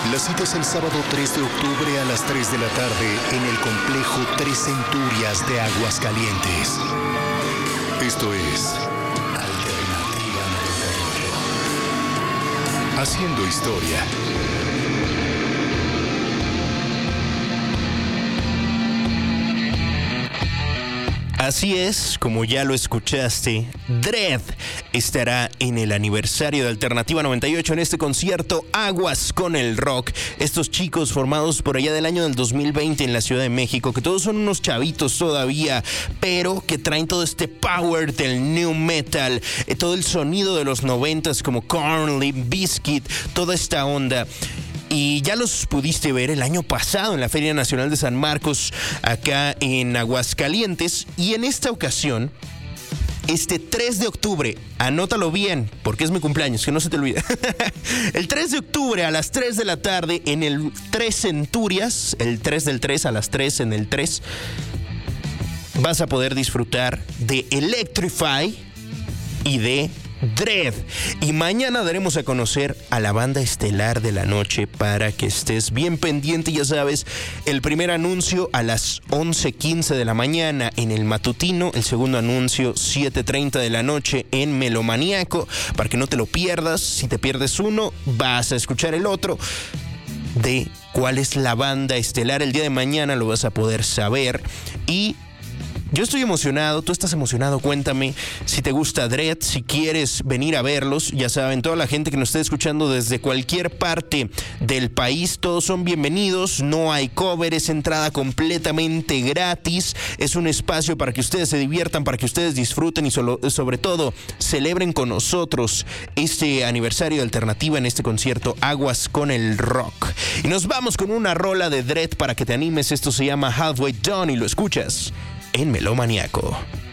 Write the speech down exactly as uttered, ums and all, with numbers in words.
La cita es el sábado tres de octubre a las tres de la tarde en el complejo Tres Centurias de Aguascalientes. Esto es Alternativa noventa y ocho. Haciendo historia. Así es, como ya lo escuchaste, Dredd estará en el aniversario de Alternativa noventa y ocho en este concierto Aguas con el Rock. Estos chicos formados por allá del año del dos mil veinte en la Ciudad de México, que todos son unos chavitos todavía, pero que traen todo este power del new metal, eh, todo el sonido de los noventas como Korn, Limp Bizkit, toda esta onda. Y ya los pudiste ver el año pasado en la Feria Nacional de San Marcos, acá en Aguascalientes. Y en esta ocasión, este tres de octubre, anótalo bien, porque es mi cumpleaños, que no se te olvide. El tres de octubre a las tres de la tarde en el Tres Centurias, el tres del tres a las tres en el tres, vas a poder disfrutar de Electrify y de Dredd. Y mañana daremos a conocer a la banda estelar de la noche para que estés bien pendiente. Ya sabes, el primer anuncio a las once quince de la mañana en el matutino, el segundo anuncio siete treinta de la noche en Melomaniaco, para que no te lo pierdas. Si te pierdes uno, vas a escuchar el otro. De cuál es la banda estelar el día de mañana lo vas a poder saber. Y yo estoy emocionado, tú estás emocionado, cuéntame si te gusta Dredd, si quieres venir a verlos. Ya saben, toda la gente que nos esté escuchando desde cualquier parte del país, todos son bienvenidos, no hay cover, es entrada completamente gratis, es un espacio para que ustedes se diviertan, para que ustedes disfruten y solo, sobre todo celebren con nosotros este aniversario de Alternativa en este concierto Aguas con el Rock. Y nos vamos con una rola de Dredd para que te animes. Esto se llama Halfway Done y lo escuchas en Melomaniaco.